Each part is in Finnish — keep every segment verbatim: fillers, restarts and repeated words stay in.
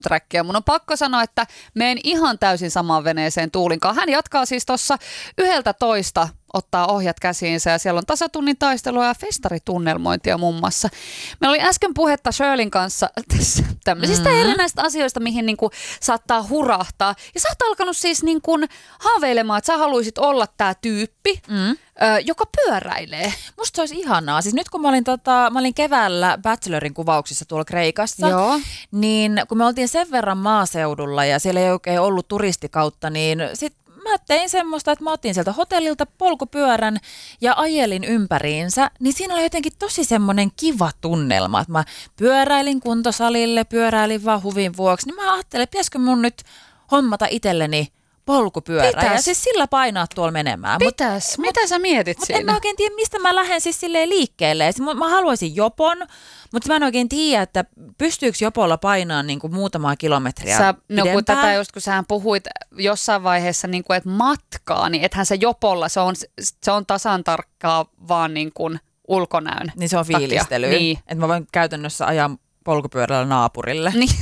trackia. Mun on pakko sanoa, että menen ihan täysin samaan veneeseen Tuulinkaan. Hän jatkaa siis tuossa yhdeltä toista ottaa ohjat käsiinsä ja siellä on tasatunnin taistelua ja festaritunnelmointia muun muassa. Meillä oli äsken puhetta Shirleyn kanssa tämmöisistä mm-hmm. erinäistä asioista, mihin niinku saattaa hurahtaa. Ja sä oot alkanut siis niinku haaveilemaan, että sä haluaisit olla tää tyyppi, mm. ö, joka pyöräilee. Musta se olisi ihanaa. Siis nyt kun mä olin, tota, mä olin keväällä Bachelorin kuvauksissa tuolla Kreikassa, Joo. niin kun me oltiin sen verran maaseudulla ja siellä ei oikein ollut turistikautta, niin sit mä tein semmoista, että mä otin sieltä hotellilta polkupyörän ja ajelin ympäriinsä, niin siinä oli jotenkin tosi semmoinen kiva tunnelma, että mä pyöräilin kuntosalille, pyöräilin vaan huvin vuoksi, niin mä ajattelin, että pitäisikö mun nyt hommata itselleni polkupyörä Pitäis. ja siis sillä painaa tuolla menemään. Pitäis. Mut, Mitä sä mietit mut siinä? En mä oikein tiedä, mistä mä lähden siis silleen liikkeelle. Siis mä haluaisin jopon, mutta mä en oikein tiedä, että pystyykö jopolla painaa niin kuin muutamaa kilometriä sä, no kun tätä just kun sähän puhuit jossain vaiheessa, niin kuin, että matkaa, niin ethän se jopolla, se on, se on tasan tarkkaa vaan niin kuin ulkonäön Niin se on fiilistely. Niin. Että mä voin käytännössä ajaa polkupyörällä naapurille. Niin.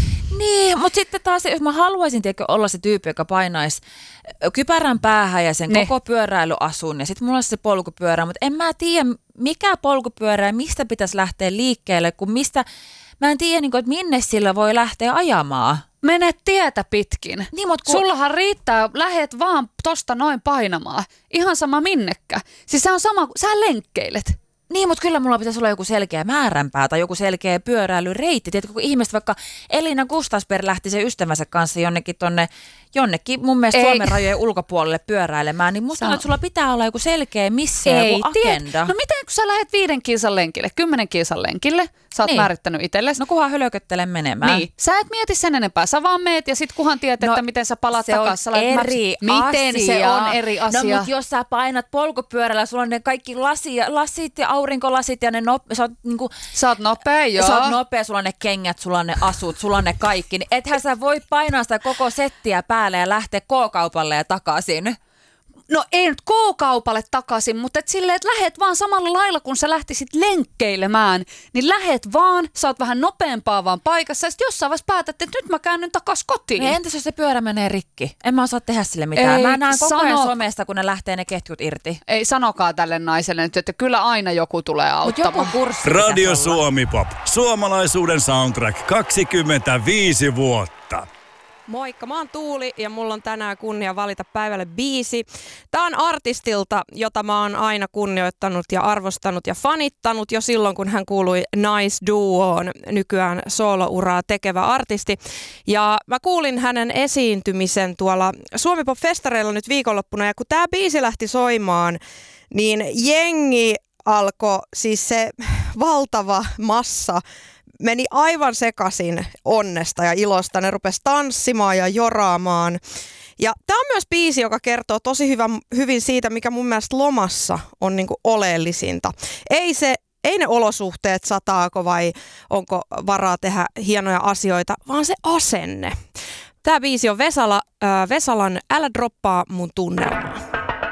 Niin, mutta sitten taas, jos mä haluaisin tiedätkö, olla se tyyppi, joka painaisi kypärän päähän ja sen ne. koko pyöräilyasun ja sitten mulla olisi se polkupyörä, mutta en mä tiedä mikä polkupyörä ja mistä pitäisi lähteä liikkeelle, kun mistä, mä en tiedä, että minne sillä voi lähteä ajamaan. Menet tietä pitkin. Niin, kun... Sullahan riittää, lähet vaan tosta noin painamaan. Ihan sama minnekkä. Siis se on sama, sä lenkkeilet. Niin, mutta kyllä mulla pitäisi olla joku selkeä määränpää tai joku selkeä pyöräilyreitti. Tiedätkö, kun ihmiset vaikka Elina Gustasberg lähti sen ystävänsä kanssa jonnekin tonne, jonnekin mun mielestä Ei. Suomen rajojen ulkopuolelle pyöräilemään, niin musta on, että sulla pitää olla joku selkeä missio, Ei, joku agenda. Tiedät. No miten kun sä lähdet viiden kilsan lenkille, kymmenen kilsan lenkille, sä oot niin. määrittänyt itsellesi. No kunhan hölköttele menemään. Niin. Sä et mieti sen enempää, sä vaan meet ja sit kunhan tiedät, no, että miten sä palaat takaisin. eri mä... Miten asia. se on eri asia? No mutta jos sä painat polkupyörällä, sulla on ne kaikki lasi, lasit ja aurinkolasit ja ne nope, sä oot niinku... Sä oot nopea, joo. Sä oot nopea, sulla on ne kengät, sulla on ne asut, sulla on ne kaikki. Niin ethän sä voi painaa sitä koko settiä päälle ja lähteä K-kaupalle ja takaisin. No ei nyt K-kaupalle takaisin, mutta et silleen, että lähet vaan samalla lailla, kun sä lähtisit lenkkeilemään, niin lähet vaan, sä oot vähän nopeampaa vaan paikassa, ja sit jossain vaiheessa päätät, että nyt mä käännyn takas kotiin. No entäs jos se pyörä menee rikki? En mä osaa tehdä sille mitään. Ei, mä näen koko ajan sano... somesta, kun ne lähtee ne ketjut irti. Ei sanokaa tälle naiselle nyt, että kyllä aina joku tulee auttamaan. Radio Suomi Pop. Suomalaisuuden soundtrack kaksikymmentäviisi vuotta. Moikka, mä oon Tuuli ja mulla on tänään kunnia valita päivälle biisi. Tää on artistilta, jota mä oon aina kunnioittanut ja arvostanut ja fanittanut jo silloin, kun hän kuului Nice Duoon, nykyään soolouraa tekevä artisti. Ja mä kuulin hänen esiintymisen tuolla Suomi Pop-festareilla nyt viikonloppuna ja kun tää biisi lähti soimaan, niin jengi alkoi, siis se valtava massa, meni aivan sekaisin onnesta ja ilosta. Ne rupesi tanssimaan ja joraamaan. Ja tämä on myös biisi, joka kertoo tosi hyvä, hyvin siitä, mikä mun mielestä lomassa on niinku oleellisinta. Ei, se, ei ne olosuhteet, sataako vai onko varaa tehdä hienoja asioita, vaan se asenne. Tämä biisi on Vesala, äh, Vesalan Älä droppaa mun tunnelmaa.